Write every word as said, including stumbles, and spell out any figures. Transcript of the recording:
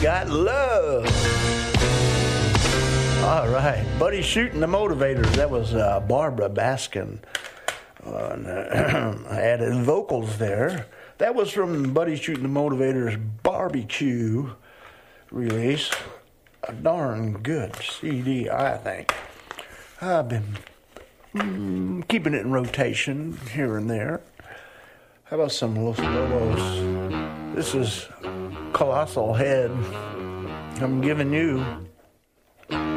Got Love. All right. Buddy Shooting the Motivators. That was uh, Barbara Baskin. Uh, and, uh, I added vocals there. That was from Buddy Shooting the Motivators Barbecue release. A darn good C D, I think. I've been mm, keeping it in rotation here and there. How about some Los Lobos? This is Colossal Head. I'm giving you